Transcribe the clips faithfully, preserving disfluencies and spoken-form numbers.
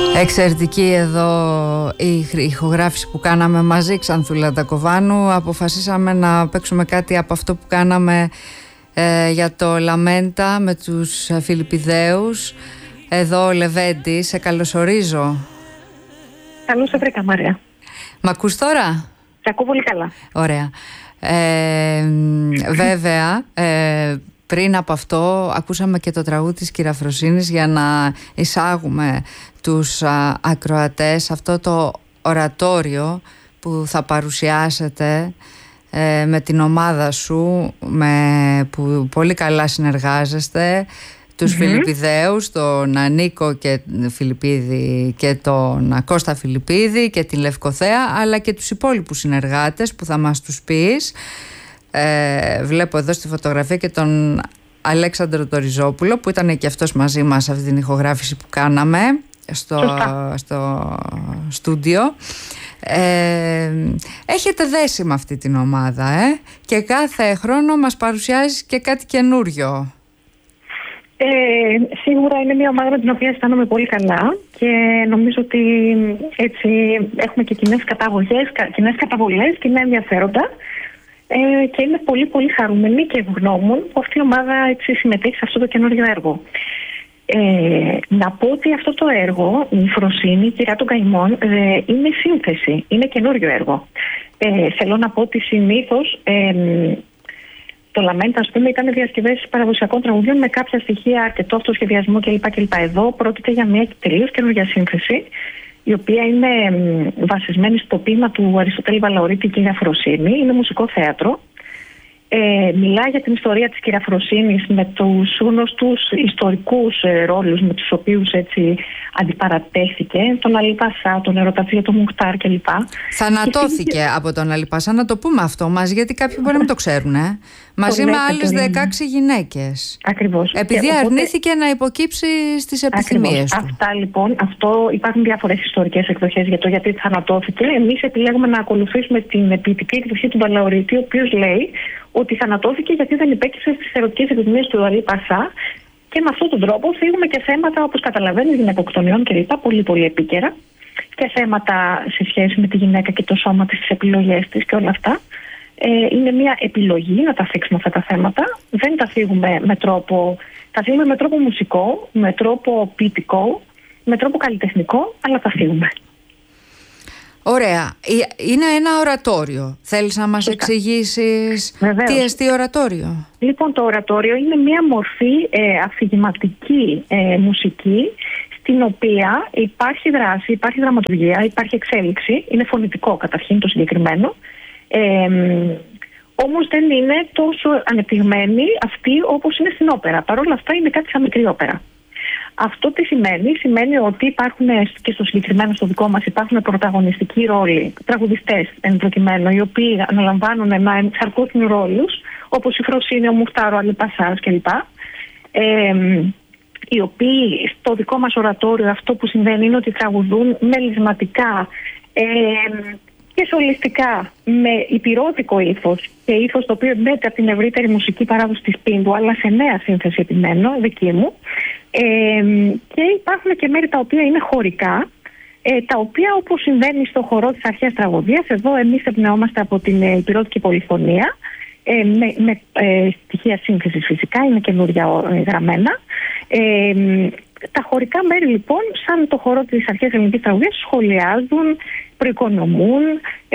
Εξαιρετική εδώ η ηχογράφηση που κάναμε μαζί, Ξανθούλα Τακοβάνου. Αποφασίσαμε να παίξουμε κάτι από αυτό που κάναμε ε, για το Λαμέντα με τους Φιλιππιδαίους. Εδώ ο Λεβέντη, σε καλωσορίζω. Καλώς σε βρήκα, Μαρία. Μ' ακούς τώρα? Σε ακούω πολύ καλά. Ωραία. Ε, βέβαια, ε, πριν από αυτό ακούσαμε και το τραγούδι της Κυραφροσύνης για να εισάγουμε τους α, ακροατές αυτό το ορατόριο που θα παρουσιάσετε ε, με την ομάδα σου, με, που πολύ καλά συνεργάζεστε, τους mm-hmm. Φιλιππιδαίους, τον Νίκο και Φιλιππίδη και τον Κώστα Φιλιππίδη και την Λευκοθέα, αλλά και τους υπόλοιπους συνεργάτες που θα μας τους πεις. Ε, βλέπω εδώ στη φωτογραφία και τον Αλέξανδρο Τοριζόπουλο που ήταν και αυτός μαζί μας σε αυτή την ηχογράφηση που κάναμε στο, στο στούντιο. Ε, έχετε δέσει με αυτή την ομάδα ε? Και κάθε χρόνο μας παρουσιάζει και κάτι καινούριο. Ε, σίγουρα είναι μια ομάδα με την οποία αισθάνομαι πολύ καλά και νομίζω ότι έτσι έχουμε και κοινές καταγωγές, κοινές καταβολές, κοινά ενδιαφέροντα. Ε, και είμαι πολύ πολύ χαρούμενη και ευγνώμων που αυτή η ομάδα έτσι συμμετέχει σε αυτό το καινούριο έργο. Ε, να πω ότι αυτό το έργο, η Φροσύνη, η Κυρά των Καημών, ε, είναι σύνθεση, είναι καινούριο έργο. Ε, θέλω να πω ότι συνήθως ε, το Λαμέντα, ας πούμε, ήταν διασκευές παραδοσιακών τραγουδιών με κάποια στοιχεία, αρκετό αυτοσχεδιασμό κλπ. κλπ. Εδώ πρόκειται για μια τελείως καινούργια σύνθεση, η οποία είναι βασισμένη στο ποίημα του Αριστοτέλη Βαλαωρίτη Κυραφροσύνη. Είναι μουσικό θέατρο. Ε, μιλά για την ιστορία της Κυραφροσύνης με τους γνωστούς ιστορικούς ε, ρόλους με τους οποίους έτσι αντιπαρατέθηκε, τον Αλή Πασά, τον Ερωταθία, τον Μουχτάρ κλπ. Θανατώθηκε και... από τον Αλή Πασά, να το πούμε αυτό μας, γιατί κάποιοι μπορεί να μην το ξέρουν. Ε? Μαζί με άλλες δεκαέξι γυναίκες. Ακριβώς. Επειδή και αρνήθηκε οπότε... να υποκύψει στις επιθυμίες του. Αυτά λοιπόν, αυτό υπάρχουν διάφορες ιστορικές εκδοχές για το γιατί θανατώθηκε. Εμείς επιλέγουμε να ακολουθήσουμε την ποιητική εκδοχή του Βαλαωρίτη, ο οποίος λέει ότι θανατώθηκε γιατί δεν υπέκυψε στις ερωτικές επιθυμίες του Αλή Πασά. Και με αυτόν τον τρόπο φύγουμε και θέματα, όπως καταλαβαίνεις, γυναικοκτονιών κλπ. Πολύ πολύ επίκαιρα. Και θέματα σε σχέση με τη γυναίκα και το σώμα της, τις επιλογές της και όλα αυτά. Ε, είναι μια επιλογή να τα θίξουμε αυτά τα θέματα. Δεν τα θίγουμε με τρόπο, τα θίγουμε με τρόπο μουσικό, με τρόπο ποιητικό, με τρόπο καλλιτεχνικό, αλλά τα θίγουμε. Ωραία. Είναι ένα ορατόριο. Θέλεις να μας εξηγήσεις τι εστί ορατόριο? Λοιπόν, το ορατόριο είναι μια μορφή ε, αφηγηματική ε, μουσική, στην οποία υπάρχει δράση, υπάρχει δραματουργία, υπάρχει εξέλιξη. Είναι φωνητικό καταρχήν το συγκεκριμένο. Ε, όμως δεν είναι τόσο ανεπτυγμένη αυτή όπως είναι στην όπερα. Παρ' όλα αυτά είναι κάτι σαν μικρή όπερα. Αυτό τι σημαίνει? Σημαίνει ότι υπάρχουν και στο συγκεκριμένο στο δικό μας υπάρχουν πρωταγωνιστικοί ρόλοι, τραγουδιστές εν προκειμένου, οι οποίοι αναλαμβάνουν να ενσαρκώσουν ρόλους, όπως η Φροσύνη, ο Μουχτάρο, ο Αλή Πασάς κλπ. Ε, οι οποίοι στο δικό μας ορατόριο αυτό που συμβαίνει είναι ότι τραγουδούν μελισματικά ε, και σολιστικά με υπηρώτικο ύφος και ύφος το οποίο μπαίνει από την ευρύτερη μουσική παράδοση της Πίνδου, αλλά σε νέα σύνθεση επιμένω, δική μου. Ε, και υπάρχουν και μέρη τα οποία είναι χωρικά, ε, τα οποία όπως συμβαίνει στο χορό της αρχαίας τραγωδίας, εδώ εμείς εμπνεόμαστε από την ε, υπηρώτικη πολυφωνία, ε, με, με ε, στοιχεία σύνθεσης φυσικά, είναι καινούρια ε, γραμμένα. Ε, τα χωρικά μέρη λοιπόν, σαν το χορό της αρχαίας ελληνικής τραγωδίας, σχολιάζουν, προοικονομούν ε,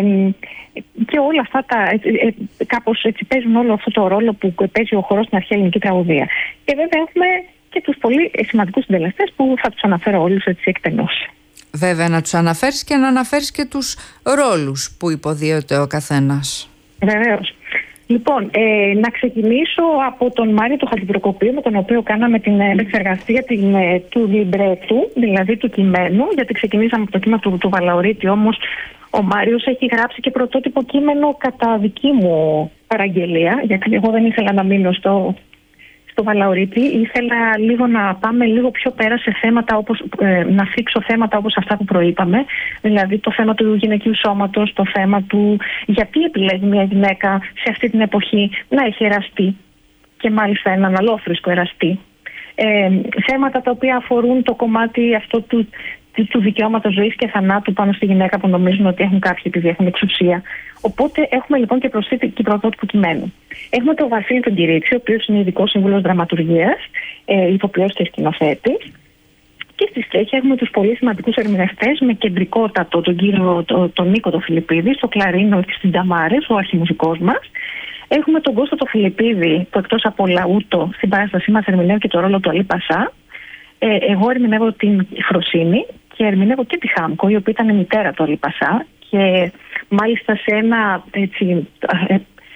και όλα αυτά τα, ε, ε, κάπως έτσι παίζουν όλο αυτό το ρόλο που παίζει ο χορός στην αρχαία ελληνική τραγωδία. Και βέβαια έχουμε και τους πολύ σημαντικούς συντελεστές που θα τους αναφέρω όλους έτσι εκτενώς. Βέβαια, να τους αναφέρεις και να αναφέρεις και τους ρόλους που υποδίωται ο καθένας. Βεβαίως. Λοιπόν, ε, να ξεκινήσω από τον Μάριο του Χατζηπροκοπίου, με τον οποίο κάναμε την επεξεργασία την, του λιμπρέτου, δηλαδή του κειμένου, γιατί ξεκινήσαμε από το κείμενο του, του Βαλαωρίτη, όμως ο Μάριος έχει γράψει και πρωτότυπο κείμενο κατά δική μου παραγγελία, γιατί εγώ δεν ήθελα να μείνω στο... στο Βαλαωρίτη, ήθελα λίγο να πάμε λίγο πιο πέρα σε θέματα όπως, ε, να θίξω θέματα όπως αυτά που προείπαμε, δηλαδή το θέμα του γυναικείου σώματος, το θέμα του γιατί επιλέγει μια γυναίκα σε αυτή την εποχή να έχει εραστεί και μάλιστα έναν αλόφρισκο εραστή. Ε, θέματα τα οποία αφορούν το κομμάτι αυτό του, του δικαιώματος ζωής και θανάτου πάνω στη γυναίκα που νομίζουν ότι έχουν κάποιοι επειδή έχουν εξουσία. Οπότε έχουμε λοιπόν και προσθήκη πρωτότυπου κειμένου. Έχουμε τον Βασίλη τον Κυρίτσι, ο οποίος είναι ειδικός σύμβουλος δραματουργίας, ε, ηθοποιός και σκηνοθέτης. Και στη συνέχεια έχουμε τους πολύ σημαντικούς ερμηνευτές με κεντρικότατο τον κύριο τον, τον Νίκο τον Φιλιππίδη, στο κλαρίνο και στην Ταμάρες, ο αρχιμουσικός μας. Έχουμε τον Κώστα τον Φιλιππίδη, που εκτός από λαούτο στην παράστασή μας ερμηνεύει και το ρόλο του Αλή Πασά. Ε, εγώ ερμηνεύω την Φροσίνη και ερμηνεύω και τη Χάμκο, η οποία ήταν η μητέρα του Αλή Πασά. Και μάλιστα σε ένα έτσι. Ε,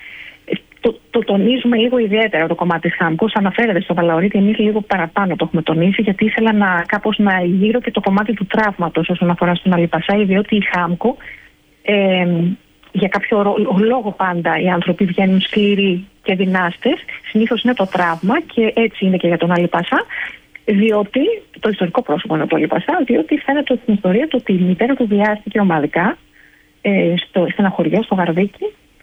Το, το τονίζουμε λίγο ιδιαίτερα το κομμάτι της Χάμκος. Αναφέρεται στο Βαλαωρίτη, εμείς λίγο παραπάνω το έχουμε τονίσει, γιατί ήθελα να, κάπως να γύρω και το κομμάτι του τραύματος όσον αφορά στον Αλή Πασά, διότι η Χάμκο, ε, για κάποιο λόγο πάντα οι άνθρωποι βγαίνουν σκληροί και δυνάστες. Συνήθως είναι το τραύμα και έτσι είναι και για τον Αλή Πασά, διότι το ιστορικό πρόσωπο είναι το Αλή Πασά, διότι φαίνεται στην ιστορία του ότι η μητέρα του βιάστηκε ομαδικά ε, στο, σε ένα χωριό, στο Γαρδίκι.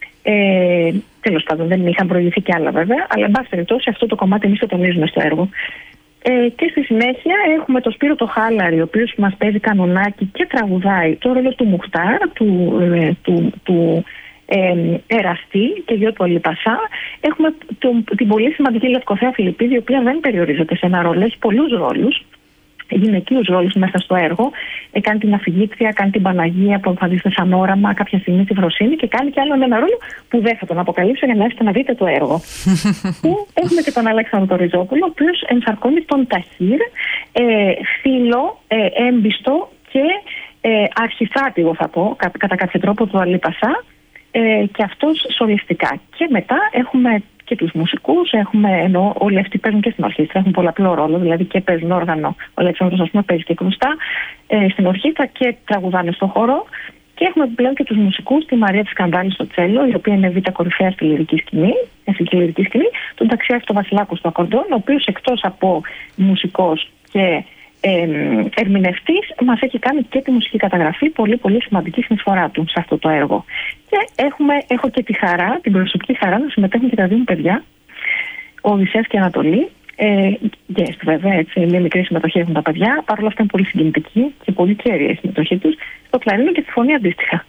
Ε, Τέλος πάντων, δεν είχαν προηγηθεί κι άλλα βέβαια, αλλά εν πάση περιπτώσει αυτό το κομμάτι εμείς το τονίζουμε στο έργο. Ε, και στη συνέχεια έχουμε τον Σπύρο το Χάλαρη, ο οποίος μας παίζει κανονάκι και τραγουδάει το ρόλο του Μουχτάρ, του, ε, του, του ε, εραστή και γιο του Αλή Πασά. Έχουμε τον, την πολύ σημαντική Λευκοθέα Φιλιππίδη, η οποία δεν περιορίζεται σε ένα ρόλο, έχει πολλούς ρόλους, γυναικείους ρόλους μέσα στο έργο. Ε, κάνει την αφηγήτρια, κάνει την Παναγία που εμφανίζεται σαν όραμα, κάποια στιγμή στη Φροσίνη, και κάνει κι άλλο ένα ρόλο που δεν θα τον αποκαλύψω για να έρθετε να δείτε το έργο. Που έχουμε και τον Αλέξανδρο τον Ριζόπουλο, ο οποίος ενσαρκώνει τον Ταχύρ, ε, φίλο, ε, έμπιστο και ε, αρχιστράτηγο, θα πω, κα, κατά κάποιο τρόπο, του Αλή Πασά, ε, και αυτός σολιστικά. Και μετά έχουμε και τους μουσικούς, έχουμε, ενώ όλοι αυτοί παίζουν και στην ορχήστρα, έχουν πολλαπλό ρόλο, δηλαδή και παίζουν όργανο. Ο Αλέξανδρος, ας πούμε, παίζει και κρουστά ε, στην ορχήστρα και τραγουδάνε στον χώρο. Και έχουμε πλέον και τους μουσικούς, τη Μαρία της Σκανδάλη στο τσέλο, η οποία είναι β' κορυφαία στη λυρική σκηνή, στη λυρική σκηνή, τον Ταξιάρχη τον Βασιλάκο στο ακορντεόν, ο οποίος εκτός από μουσικός και ε, ερμηνευτής, μας έχει κάνει και τη μουσική καταγραφή, πολύ πολύ σημαντική συνεισφορά του σε αυτό το έργο. Και έχουμε, έχω και τη χαρά, την προσωπική χαρά να συμμετέχουν και τα δύο μου παιδιά, ο Οδυσσέας και η Ανατολή. Ε, yes, βέβαια, έτσι, μια μικρή συμμετοχή έχουν τα παιδιά. Παρ' όλα αυτά είναι πολύ συγκινητική και πολύ κέρια η συμμετοχή τους στο κλαρίνο και στη φωνή αντίστοιχα.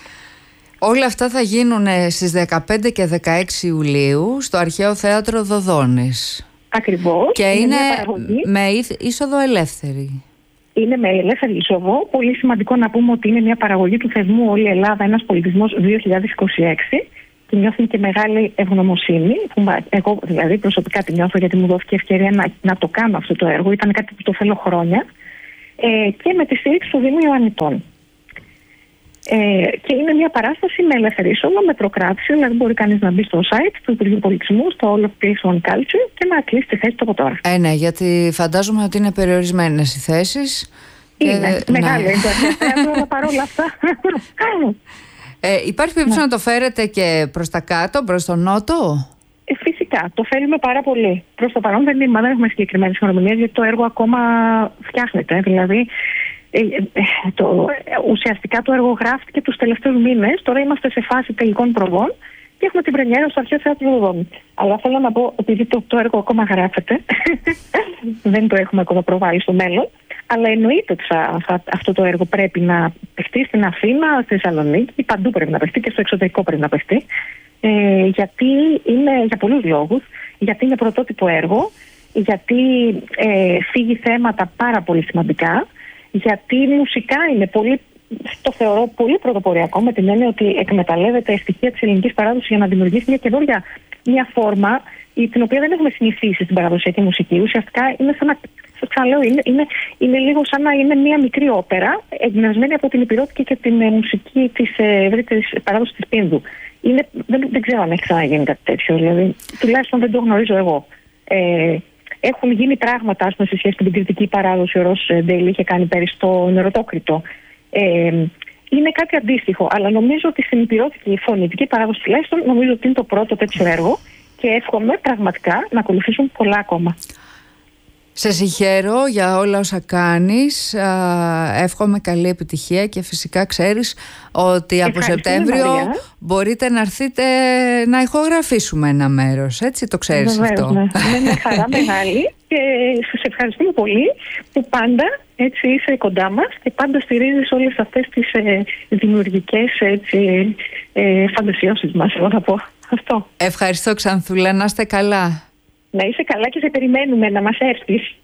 Όλα αυτά θα γίνουν στις δεκαπέντε και δεκαέξι Ιουλίου στο Αρχαίο Θέατρο Δοδόνης. Ακριβώς. Και είναι, είναι με είσοδο ελεύθερη. Είναι με ελεύθερη είσοδο. Πολύ σημαντικό να πούμε ότι είναι μια παραγωγή του θεσμού Όλη η Ελλάδα, ένας πολιτισμός δύο χιλιάδες είκοσι έξι. Και νιώθει και μεγάλη ευγνωμοσύνη, που εγώ δηλαδή προσωπικά τη νιώθω, γιατί μου δόθηκε ευκαιρία να, να το κάνω αυτό το έργο. Ήταν κάτι που το θέλω χρόνια. Ε, και με τη στήριξη του Δήμου Ιωαννητών. Ε, και είναι μια παράσταση με ελεύθερη είσοδο, με προκράτηση, δηλαδή μπορεί κανείς να μπει στο site του Υπουργείου Πολιτισμού, στο All of Place on Culture, και να κλείσει τη θέση του από τώρα. Ε, ναι, γιατί φαντάζομαι ότι είναι περιορισμένες οι θέσεις. Είναι, και... μεγάλο είναι το θέατρο, αλλά παρόλα αυτά. Ε, υπάρχει περίπτωση να. να το φέρετε και προς τα κάτω, προς τον νότο? Ε, φυσικά, το θέλουμε πάρα πολύ. Προς το παρόν δεν, δεν έχουμε συγκεκριμένες ημερομηνίες, γιατί το έργο ακόμα φτιάχνεται. Δηλαδή, ε, ε, το, ουσιαστικά το έργο γράφτηκε τους τελευταίους μήνες. Τώρα είμαστε σε φάση τελικών προβών και έχουμε την πρεμιέρα στο Αρχαίο Θέατρο Δοδόνη. Αλλά θέλω να πω, επειδή το, το έργο ακόμα γράφεται, δεν το έχουμε ακόμα προβάλει στο μέλλον. Αλλά εννοείται ότι θα, θα, αυτό το έργο πρέπει να παιχτεί στην Αθήνα, στη Θεσσαλονίκη, παντού πρέπει να παιχτεί και στο εξωτερικό πρέπει να παιχτεί. Ε, γιατί είναι για πολλούς λόγους. Γιατί είναι πρωτότυπο έργο, γιατί ε, φύγει θέματα πάρα πολύ σημαντικά, γιατί μουσικά είναι πολύ, το θεωρώ πολύ πρωτοποριακό, με την έννοια ότι εκμεταλλεύεται στοιχεία της ελληνικής παράδοσης για να δημιουργήσει μια καινούργια μια φόρμα, την οποία δεν έχουμε συνηθίσει στην παραδοσιακή μουσική. Ουσιαστικά είναι σαν να. Ξαναλέω, είναι, είναι, είναι λίγο σαν να είναι μια μικρή όπερα, εμπνευσμένη από την υπηρώτικη και την ε, μουσική της ευρύτερης ε, παράδοσης της Πίνδου. Είναι, δεν, δεν ξέρω αν έχει ξαναγίνει κάτι τέτοιο, δηλαδή, τουλάχιστον δεν το γνωρίζω εγώ. Ε, έχουν γίνει πράγματα, ας πούμε, σε σχέση με την κριτική παράδοση. Ο Ρος Ντέιλι είχε κάνει πέρυσι το Νεροτόκριτο. Ε, είναι κάτι αντίστοιχο, αλλά νομίζω ότι στην υπηρώτικη φωνητική παράδοση τουλάχιστον νομίζω ότι είναι το πρώτο τέτοιο έργο και εύχομαι πραγματικά να ακολουθήσουν πολλά ακόμα. Σε συγχαίρω για όλα όσα κάνεις, εύχομαι καλή επιτυχία και φυσικά ξέρεις ότι από Σεπτέμβριο Μαρία. μπορείτε να έρθετε να ηχογραφήσουμε ένα μέρος, έτσι, το ξέρεις? Βεβαίως, αυτό. Ναι. Με μια χαρά μεγάλη και σας ευχαριστούμε πολύ που πάντα έτσι είσαι κοντά μας και πάντα στηρίζεις όλες αυτές τις ε, δημιουργικές έτσι, ε, φαντασιώσεις μας, εγώ θα πω αυτό. Ευχαριστώ Ξανθούλα, να είστε καλά. Να είσαι καλά και σε περιμένουμε να μας έρθεις.